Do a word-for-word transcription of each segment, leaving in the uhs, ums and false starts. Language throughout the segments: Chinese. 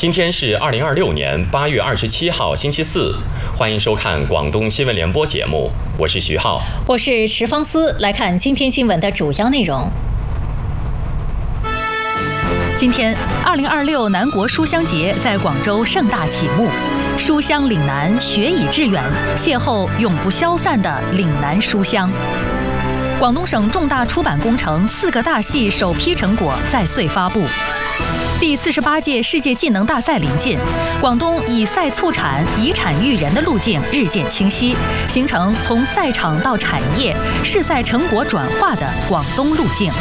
今天是二零二六年八月二十七号，星期四，欢迎收看广东新闻联播节目，我是徐浩， 我是池方思。来看今天新闻的主要内容。 今天，二零二六南国书香节在广州盛大启幕，书香岭南，学以致远，邂逅永不消散的岭南书香。广东省重大出版工程四个大系首批成果在穗发布。第四十八届世界技能大赛临近，广东以赛促产、以产育人的路径日渐清晰，形成从赛场到产业、试赛成果转化的广东路径。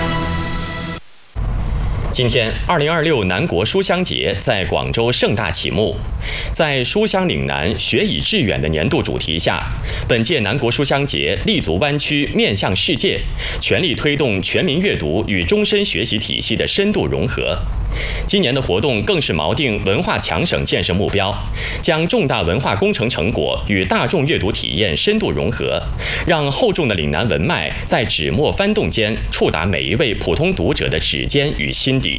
今天，二零二六南国书香节在广州盛大启幕。在书香岭南，学以致远的年度主题下，本届南国书香节立足湾区，面向世界，全力推动全民阅读与终身学习体系的深度融合。今年的活动更是锚定文化强省建设目标，将重大文化工程成果与大众阅读体验深度融合，让厚重的岭南文脉在纸墨翻动间触达每一位普通读者的指尖与心底。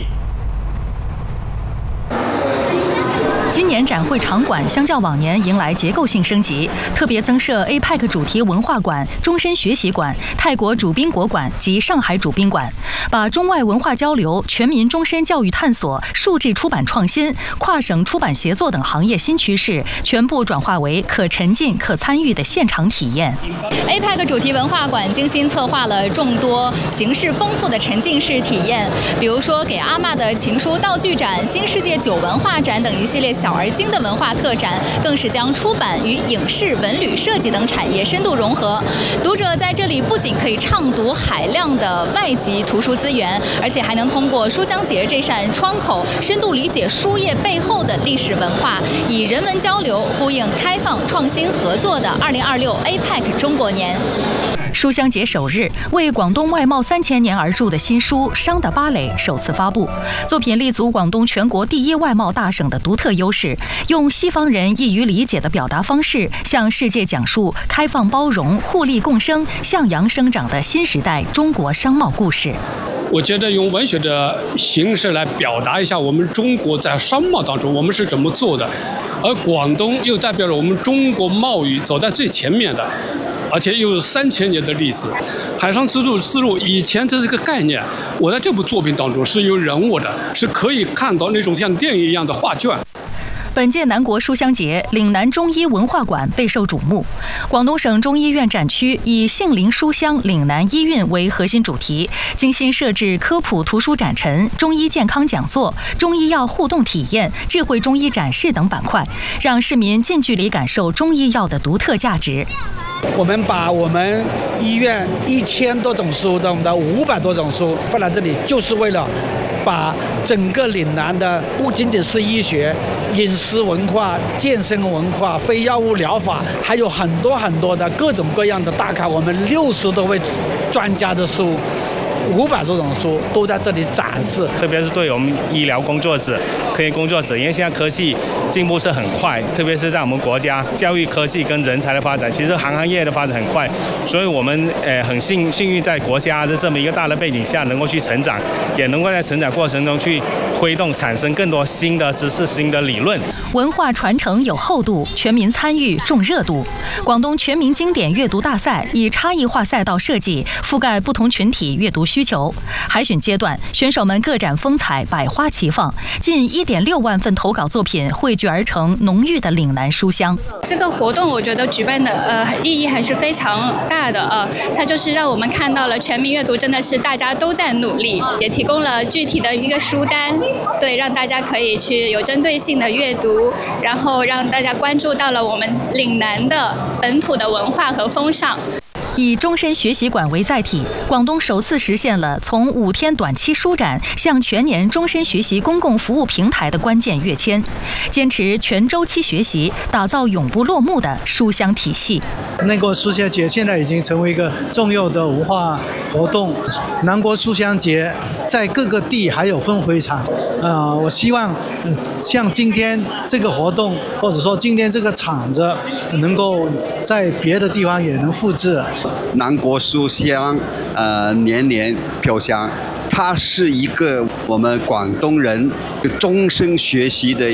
今年展会场馆相较往年迎来结构性升级，特别增设 A P E C 主题文化馆、终身学习馆、泰国主宾国馆及上海主宾馆，把中外文化交流、全民终身教育探索、数字出版创新、跨省出版协作等行业新趋势，全部转化为可沉浸、可参与的现场体验。 A P E C 主题文化馆精心策划了众多形式丰富的沉浸式体验，比如说给阿嬷的情书道具展、新世界酒文化展等一系列小而精的文化特展，更是将出版与影视、文旅、设计等产业深度融合。读者在这里不仅可以畅读海量的外籍图书资源，而且还能通过书香节这扇窗口，深度理解书页背后的历史文化，以人文交流呼应开放创新合作的二零二六 A P E C 中国年。 书香节首日，为广东外贸三千年而著的新书《商的芭蕾》首次发布。作品立足广东全国第一外贸大省的独特优势，用西方人易于理解的表达方式，向世界讲述开放包容、互利共生、向阳生长的新时代中国商贸故事。 我觉得用文学的形式来表达一下我们中国在商贸当中我们是怎么做的，而广东又代表了我们中国贸易走在最前面的，而且又有三千年的历史。海上丝路丝路以前这是个概念，我在这部作品当中是有人物的，是可以看到那种像电影一样的画卷。 本届南国书香节，岭南中医文化馆备受瞩目。广东省中医院展区以杏林书香岭南医韵为核心主题，精心设置科普图书展陈、中医健康讲座、中医药互动体验、智慧中医展示等板块，让市民近距离感受中医药的独特价值。 我们把我们医院一千多种书的我们的五百多种书放在这里，就是为了把整个岭南的不仅仅是医学、饮食文化、健身文化、非药物疗法，还有很多很多的各种各样的大咖，我们六十多位专家的书。五百多种书都在这里展示， 特别是对我们医疗工作者、科研工作者，因为现在科技进步是很快，特别是在我们国家教育科技跟人才的发展，其实行行业的发展很快，所以我们呃很幸幸运在国家的这么一个大的背景下能够去成长，也能够在成长过程中去推动产生更多新的知识、新的理论。 文化传承有厚度，全民参与重热度。广东全民经典阅读大赛以差异化赛道设计，覆盖不同群体阅读需求。海选阶段，选手们各展风采，百花齐放，近一点六万份投稿作品汇聚而成浓郁的岭南书香。 这个活动我觉得举办的呃意义还是非常大的啊、呃，它就是让我们看到了全民阅读真的是大家都在努力，也提供了具体的一个书单，对，让大家可以去有针对性的阅读，然后让大家关注到了我们岭南的本土的文化和风尚。 以终身学习馆为载体，广东首次实现了从五天短期书展向全年终身学习公共服务平台的关键跃迁，坚持全周期学习，打造永不落幕的书香体系。 南国书香节现在已经成为一个重要的文化活动，南国书香节在各个地还有分会场，呃，我希望、呃、像今天这个活动，或者说今天这个场子，能够在别的地方也能复制。 南国书香，呃，年年飘香，它是一个我们广东人终身学习的